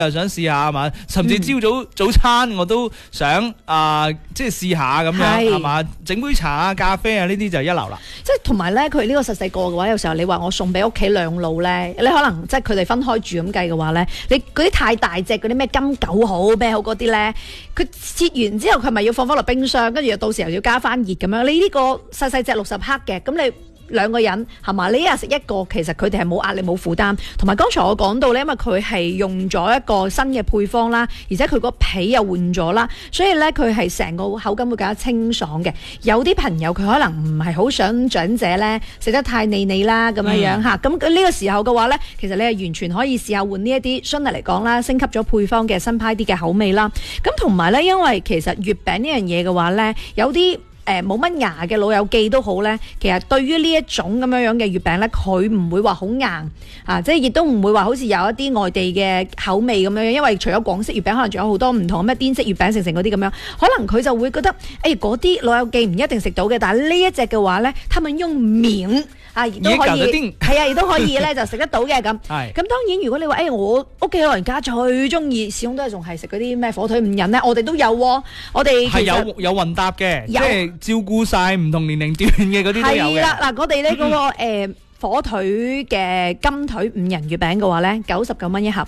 又想試下係嘛，甚至朝早餐我都想即係試下咁樣係嘛，整杯茶啊、咖啡啊呢啲就一流啦。 即係同埋咧，佢呢個細細個嘅話，有時候你話我送俾屋企兩老咧，你可能即係佢哋分開住咁計嘅話咧，你嗰啲太大隻嗰啲咩金九好咩好嗰啲咧，佢切完之後佢咪要放翻落冰箱，跟住到時候要加翻熱咁樣。你呢個細細隻60克嘅，咁你兩個人係嘛？你一日食一個，其實佢哋係冇壓力冇負擔。同埋剛才我講到咧，因為佢係用咗一個新嘅配方啦，而且佢個皮又換咗啦，所以咧佢係成個口感會更加清爽嘅。有啲朋友佢可能唔係好想長者咧食得太膩膩啦咁樣樣嚇，咁呢個時候嘅話咧，其實你係完全可以試下換呢一啲相對嚟講啦，升級咗配方嘅新派啲嘅口味啦。咁同埋咧，因為其實月餅呢樣嘢嘅話咧，有啲冇乜牙嘅老友記都好咧，其實對於呢一種咁樣樣嘅月餅咧，佢唔會話好硬即係亦都唔會話好似有一啲外地嘅口味咁樣樣，因為除咗廣式月餅，可能仲有好多唔同咩滇式月餅成嗰啲咁樣，可能佢就會覺得嗰啲老友記唔一定食到嘅，但係呢一隻嘅話咧，他們用面亦都可以亦都可以咧就食得到嘅咁。咁當然如果你話我屋企老人家最中意，始終都係仲係食嗰啲咩火腿五仁咧，我哋都有喎，我哋係有混搭嘅，即係照顧晒唔同年齡段嘅嗰啲都有嘅。係啦， 嗱，我哋咧嗰個火腿嘅金腿五仁月餅嘅話咧，99蚊一盒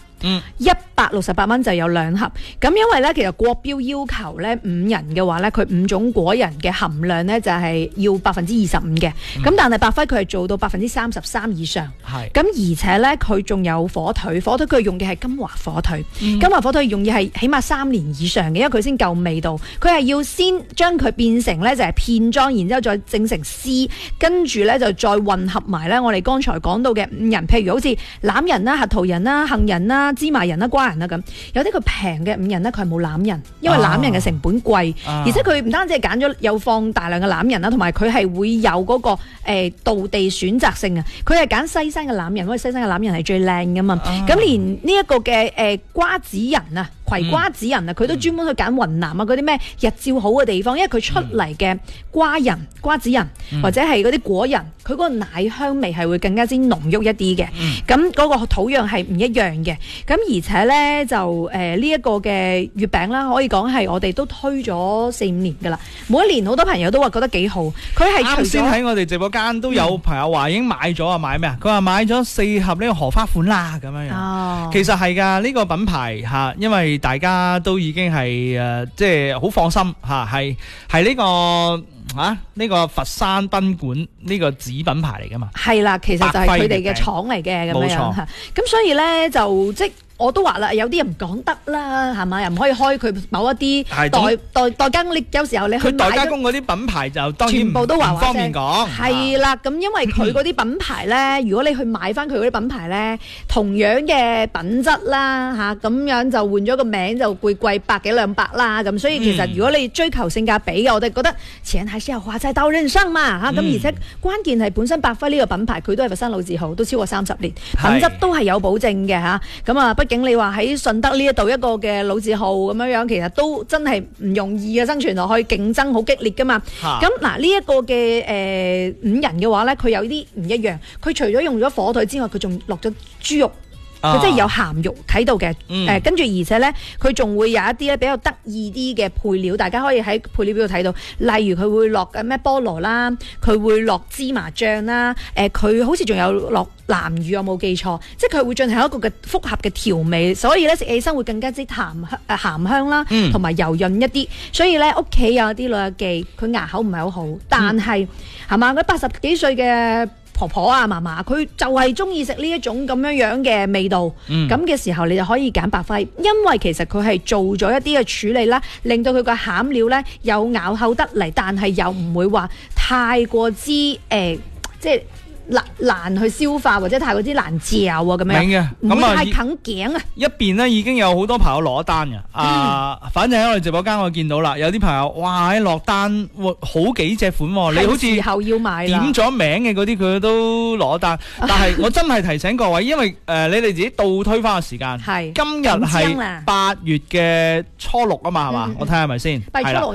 ，168蚊就有2盒。咁因為咧，其實國標要求咧五仁嘅話咧，佢5種果仁嘅含量咧就係要25%嘅。咁但係百輝佢係做到33%以上。咁而且咧，佢仲有火腿佢用嘅係金華火腿。金華火腿用嘅係起碼3年以上嘅，因為佢先夠味道。佢係要先將佢變成咧就係片裝，然之後再整成絲，跟住咧就再混合埋咧。我哋剛才講到嘅五仁，譬如好似欖仁啦、核桃仁啦、杏仁啦、芝麻仁啦、瓜仁啦咁，有啲佢平嘅五仁咧，佢係冇欖仁，因為欖仁嘅成本貴，而且佢唔單止係揀咗有放大量嘅欖仁啦，同埋佢係會有嗰個道地選擇性啊，佢係揀西山嘅欖仁，因為西山嘅欖仁係最靚噶嘛，咁連呢一個嘅瓜子仁啊。葵瓜子仁啊，佢都專門去揀雲南啊嗰啲咩日照好嘅地方，因為佢出嚟嘅瓜子仁或者係嗰啲果仁，佢嗰個奶香味係會更加之濃郁一啲嘅。咁嗰個土壤係唔一樣嘅。咁而且咧就呢一個嘅月餅啦，可以講係我哋都推咗4-5年噶啦。每一年好多朋友都話覺得幾好。佢係啱先喺我哋直播間都有朋友話已經買咗啊，買咩啊？佢話買咗4盒呢個荷花款啦咁樣樣。其實係㗎，呢個品牌嚇，因為大家都已經係即係好放心嚇，係呢個佛山賓館呢個子品牌嚟㗎嘛。係啦，其實就係佢哋嘅廠嚟嘅咁樣嚇。咁所以咧就即我都話啦，有啲人唔講得啦，係咪？又唔可以開佢某一啲代加工。你有時候你去買佢代加工嗰啲品牌就當然全部都話唔方便講。係啦，咁因為佢嗰啲品牌咧，如果你去買翻佢嗰啲品牌咧，同樣嘅品質啦嚇，咁樣就換咗個名就會貴100幾200啦。咁所以其實如果你追求性價比嘅，我哋覺得錢係先有花在刀刃上嘛嚇。咁而且關鍵係本身百輝呢個品牌，佢都係佛山老字號，都超過30年，品質都係有保證嘅嚇。咁啊，畢竟你話喺順德呢一度一個嘅老字號咁樣樣，其實都真係唔容易嘅生存落去，競爭好激烈噶嘛。咁嗱呢一個嘅五仁嘅話咧，佢有啲唔一樣。佢除咗用咗火腿之外，佢仲落咗豬肉。佢即係有鹹肉喺度嘅，跟住而且咧，佢仲會有一啲咧比較得意啲嘅配料，大家可以喺配料表度睇到。例如佢會落咩菠蘿啦，佢會落芝麻醬啦，佢好似仲有落南乳，我冇記錯，即係佢會進行一個嘅複合嘅調味，所以咧食起身會更加之鹹香啦，同埋油潤一啲。所以咧屋企有啲老友記，佢牙口唔係好好，但係係嘛，佢80幾歲嘅婆婆啊嫲嫲，佢就係中意食呢一種咁樣樣嘅味道，咁嘅時候你就可以揀百輝，因為其實佢係做咗一啲嘅處理啦，令到佢個餡料咧有咬口得嚟，但係又唔會話太過之即係難去消化或者太過之難嚼啊咁樣，明嘅，唔會太啃頸啊。一邊咧已經有好多朋友攞單嘅，反正喺我哋直播間我見到啦，有啲朋友哇喺落單，好幾隻款，你好似時候要買點咗名嘅嗰啲佢都攞單，但係我真係提醒各位，因為你哋自己倒推翻個時間，今日係8月嘅初6啊嘛，係嘛？我睇下係咪先？8月初6今日係。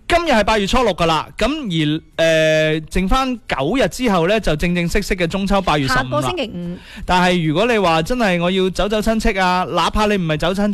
今日係8月初6噶啦，咁而剩翻9日之後呢，就正正式式嘅中秋8月15啦。 下個星期5。 但係如果你話真係我要走親戚啊，哪怕你唔係走親戚。